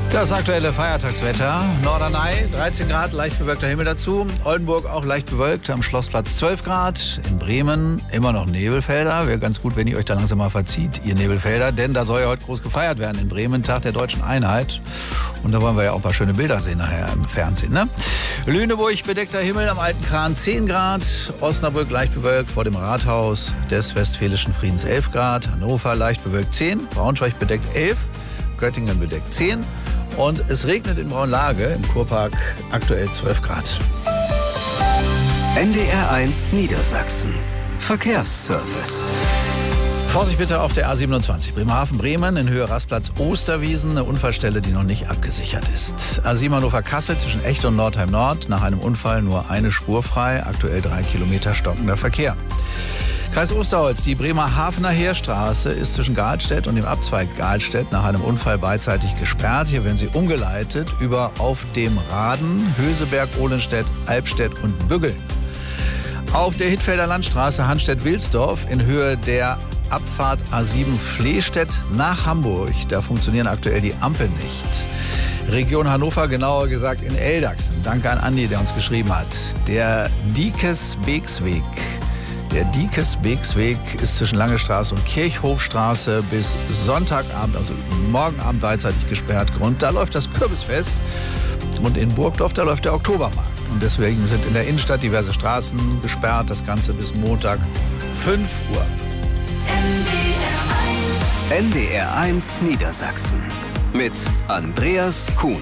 Das aktuelle Feiertagswetter. Norderney 13 Grad, leicht bewölkter Himmel dazu. Oldenburg auch leicht bewölkt, am Schlossplatz 12 Grad. In Bremen immer noch Nebelfelder. Wäre ganz gut, wenn ihr euch da langsam mal verzieht, ihr Nebelfelder. Denn da soll ja heute groß gefeiert werden in Bremen, Tag der Deutschen Einheit. Und da wollen wir ja auch ein paar schöne Bilder sehen nachher im Fernsehen. Ne? Lüneburg bedeckter Himmel, am Alten Kran 10 Grad. Osnabrück leicht bewölkt vor dem Rathaus des Westfälischen Friedens 11 Grad. Hannover leicht bewölkt 10. Braunschweig bedeckt 11. Göttingen bedeckt 10. Und es regnet in Braunlage im Kurpark aktuell 12 Grad. NDR1 Niedersachsen. Verkehrsservice. Vorsicht bitte auf der A27 Bremerhaven-Bremen in Höhe Rastplatz Osterwiesen, eine Unfallstelle, die noch nicht abgesichert ist. A7 Hannover-Kassel zwischen Echt und Nordheim-Nord, nach einem Unfall nur eine Spur frei, aktuell 3 Kilometer stockender Verkehr. Kreis Osterholz, die Bremerhavener Heerstraße ist zwischen Gahlstedt und dem Abzweig Gahlstedt nach einem Unfall beidseitig gesperrt. Hier werden sie umgeleitet über auf dem Raden, Höseberg, Ohlenstedt, Albstedt und Büggel. Auf der Hittfelder Landstraße Hanstedt-Wilsdorf in Höhe der Abfahrt A7 Flehstedt nach Hamburg. Da funktionieren aktuell die Ampeln nicht. Region Hannover, genauer gesagt in Eldachsen. Danke an Andi, der uns geschrieben hat. Der Diekes-Beeksweg. Der Diekes-Beeksweg ist zwischen Lange Straße und Kirchhofstraße bis Sonntagabend, also morgen Abend beidseitig gesperrt. Grund, da läuft das Kürbisfest und in Burgdorf, da läuft der Oktobermarkt. Und deswegen sind in der Innenstadt diverse Straßen gesperrt, das Ganze bis Montag 5 Uhr. NDR1 Niedersachsen mit Andreas Kuhn.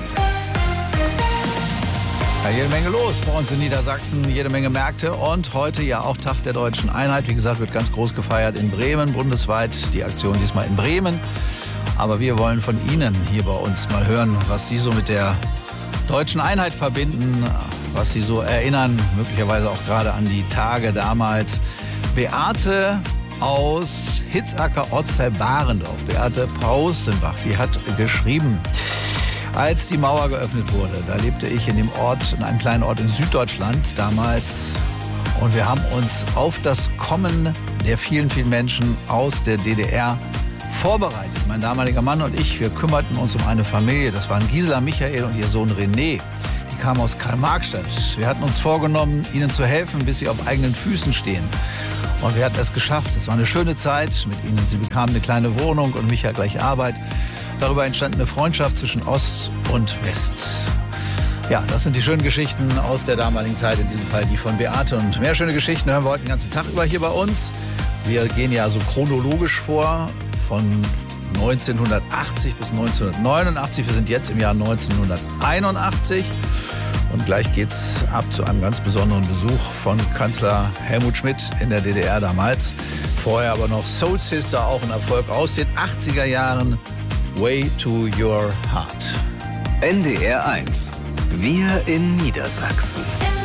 Ja, jede Menge los bei uns in Niedersachsen, jede Menge Märkte und heute ja auch Tag der Deutschen Einheit. Wie gesagt, wird ganz groß gefeiert in Bremen, bundesweit die Aktion diesmal in Bremen. Aber wir wollen von Ihnen hier bei uns mal hören, was Sie so mit der Deutschen Einheit verbinden, was Sie so erinnern, möglicherweise auch gerade an die Tage damals. Beate aus Hitzacker, Ortsteil Barendorf, Beate Paustenbach, die hat geschrieben: Als die Mauer geöffnet wurde, da lebte ich in dem Ort, in einem kleinen Ort in Süddeutschland damals. Und wir haben uns auf das Kommen der vielen, vielen Menschen aus der DDR vorbereitet. Mein damaliger Mann und ich, wir kümmerten uns um eine Familie. Das waren Gisela Michael und ihr Sohn René. Die kamen aus Karl-Marx-Stadt. Wir hatten uns vorgenommen, ihnen zu helfen, bis sie auf eigenen Füßen stehen. Und wir hatten es geschafft. Es war eine schöne Zeit mit ihnen. Sie bekamen eine kleine Wohnung und Micha gleich Arbeit. Darüber entstand eine Freundschaft zwischen Ost und West. Ja, das sind die schönen Geschichten aus der damaligen Zeit, in diesem Fall die von Beate. Und mehr schöne Geschichten hören wir heute den ganzen Tag über hier bei uns. Wir gehen ja so chronologisch vor, von 1980 bis 1989. Wir sind jetzt im Jahr 1981. Und gleich geht's ab zu einem ganz besonderen Besuch von Kanzler Helmut Schmidt in der DDR damals. Vorher aber noch Soul Sister, auch ein Erfolg aus den 80er Jahren. Way to Your Heart. NDR1. Wir in Niedersachsen.